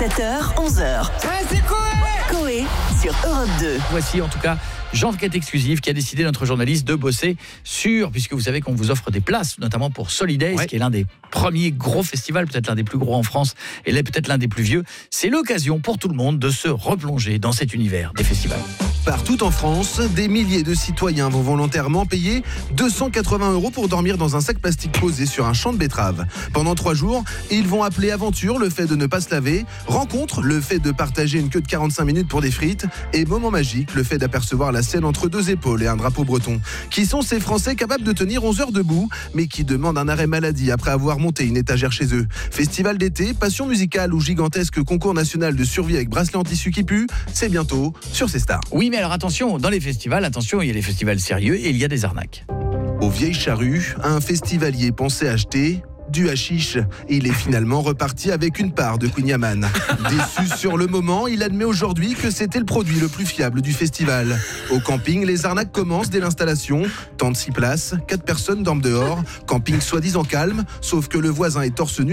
7h, 11h. C'est Coé sur Europe 2. Voici en tout cas Jean-Enquête exclusive qui a décidé, notre journaliste, de bosser sur, puisque vous savez qu'on vous offre des places, notamment pour Solidays, qui est l'un des premiers gros festivals, peut-être l'un des plus gros en France, et là peut-être l'un des plus vieux. C'est l'occasion pour tout le monde de se replonger dans cet univers des festivals. Partout en France, des milliers de citoyens vont volontairement payer 280 € pour dormir dans un sac plastique posé sur un champ de betteraves. Pendant 3 jours, ils vont appeler aventure le fait de ne pas se laver, rencontre le fait de partager une queue de 45 minutes pour des frites, et moment magique le fait d'apercevoir la Seine entre 2 épaules et un drapeau breton. Qui sont ces Français capables de tenir 11 heures debout, mais qui demandent un arrêt maladie après avoir monté une étagère chez eux? Festival d'été, passion musicale ou gigantesque concours national de survie avec bracelet en tissu qui pue, c'est bientôt sur ces stars. Oui, mais alors attention, dans les festivals, attention, il y a les festivals sérieux et il y a des arnaques. Aux Vieilles Charrues, un festivalier pensait acheter du hashish. Il est finalement reparti avec une part de Queen Yaman. Déçu sur le moment, il admet aujourd'hui que c'était le produit le plus fiable du festival. Au camping, les arnaques commencent dès l'installation. Tente 6 places, 4 personnes dorment dehors. Camping soi-disant calme, sauf que le voisin est torse nu